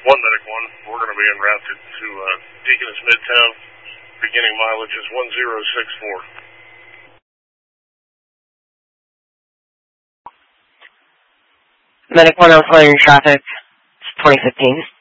1 Medic 1. We're going to be en route to Deaconess Midtown. Beginning mileage is 1064. Medic 1 on clearing traffic. It's 2015.